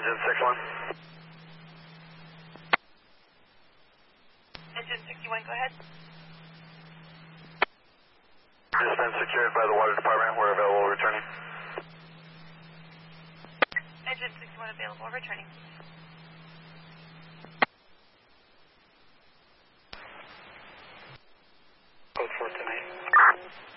engine 61. Engine 61, go ahead. Just been secured by the water department. We're available returning. Engine 61 available, returning.